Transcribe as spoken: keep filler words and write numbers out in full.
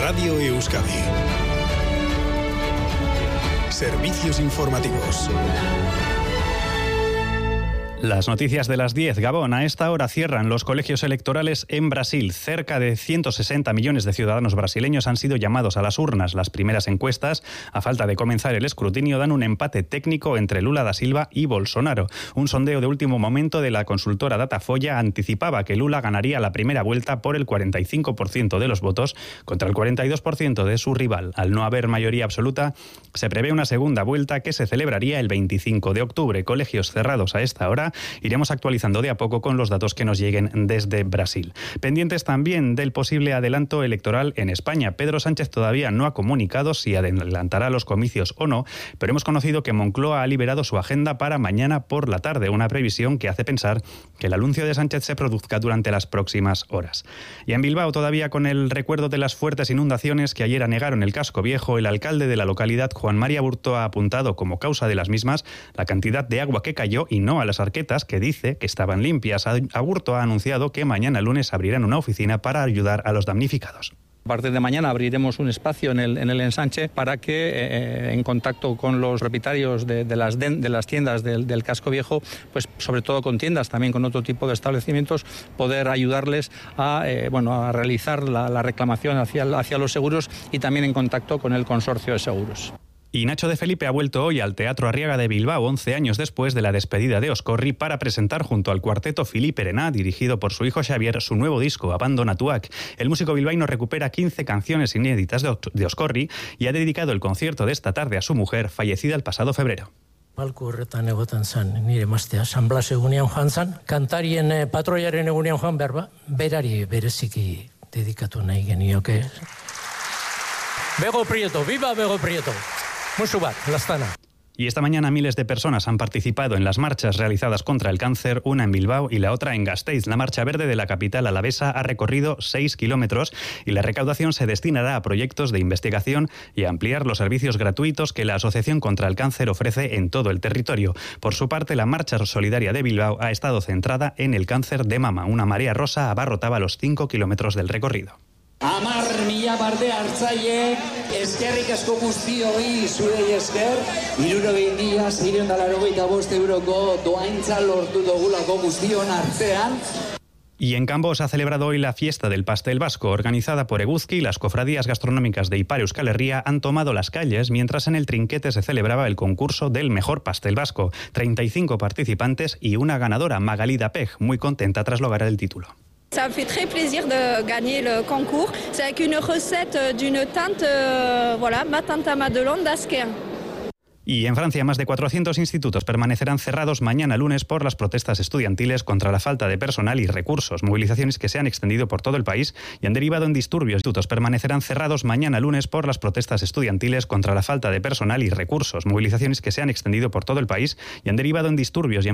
Radio Euskadi. Servicios informativos. Las noticias de las diez. Gabón, a esta hora cierran los colegios electorales en Brasil. Cerca de ciento sesenta millones de ciudadanos brasileños han sido llamados a las urnas. Las primeras encuestas, a falta de comenzar el escrutinio, dan un empate técnico entre Lula da Silva y Bolsonaro. Un sondeo de último momento de la consultora Datafolha anticipaba que Lula ganaría la primera vuelta por el cuarenta y cinco por ciento de los votos contra el cuarenta y dos por ciento de su rival. Al no haber mayoría absoluta, se prevé una segunda vuelta que se celebraría el veinticinco de octubre. Colegios cerrados a esta hora. Iremos actualizando de a poco con los datos que nos lleguen desde Brasil. Pendientes también del posible adelanto electoral en España. Pedro Sánchez todavía no ha comunicado si adelantará los comicios o no, pero hemos conocido que Moncloa ha liberado su agenda para mañana por la tarde, una previsión que hace pensar que el anuncio de Sánchez se produzca durante las próximas horas. Y en Bilbao, todavía con el recuerdo de las fuertes inundaciones que ayer anegaron el casco viejo, el alcalde de la localidad, Juan María Aburto, ha apuntado como causa de las mismas la cantidad de agua que cayó y no a las arquetas, que dice que estaban limpias. Aburto ha anunciado que mañana lunes abrirán una oficina para ayudar a los damnificados. A partir de mañana abriremos un espacio en el, en el ensanche para que, eh, en contacto con los propietarios de, de, las, de, de las tiendas del, del casco viejo, pues sobre todo con tiendas, también con otro tipo de establecimientos, poder ayudarles a, eh, bueno, a realizar la, la reclamación hacia, hacia los seguros y también en contacto con el consorcio de seguros. Y Nacho de Felipe ha vuelto hoy al Teatro Arriaga de Bilbao, once años después de la despedida de Oscorri, para presentar junto al cuarteto Filipe Herená, dirigido por su hijo Xavier, su nuevo disco, Abandonatuak. El músico bilbaíno recupera quince canciones inéditas de Oscorri y ha dedicado el concierto de esta tarde a su mujer, fallecida el pasado febrero. Balko horretan egoten zan, nire emaztea, San Blas egunean joan zan, kantarien eh, patroiaren egunean joan berba, berari bereziki dedikatu nahi genioke. Bego Prieto, viva Bego Prieto! Musubat, Lastana. Y esta mañana miles de personas han participado en las marchas realizadas contra el cáncer, una en Bilbao y la otra en Gasteiz. La marcha verde de la capital alavesa ha recorrido seis kilómetros y la recaudación se destinará a proyectos de investigación y a ampliar los servicios gratuitos que la Asociación contra el Cáncer ofrece en todo el territorio. Por su parte, la marcha solidaria de Bilbao ha estado centrada en el cáncer de mama. Una marea rosa abarrotaba los cinco kilómetros del recorrido. Amar mila barde hartzaiek, eskerrik asko guztioi zurei esker, hirurogei mila seiehun eta laurogeita bost euroko doaintza lortu dugulako guztion artean. Y en Cambó se ha celebrado hoy la fiesta del pastel vasco, organizada por Eguzki. Las cofradías gastronómicas de Ipar Euskal Herria han tomado las calles, mientras en el Trinquete se celebraba el concurso del mejor pastel vasco. treinta y cinco participantes y una ganadora, Magali Dapej, muy contenta tras lograr el título. Ça me fait très plaisir de gagner le concours. C'est avec une recette d'une tante, euh, voilà, ma tante Madelon d'Asquer. Y en Francia, más de cuatrocientos institutos permanecerán cerrados mañana lunes por las protestas estudiantiles contra la falta de personal y recursos. Movilizaciones que se han extendido por todo el país y han derivado en disturbios. Institutos permanecerán cerrados mañana lunes por las protestas estudiantiles contra la falta de personal y recursos. Movilizaciones que se han extendido por todo el país y han derivado en disturbios y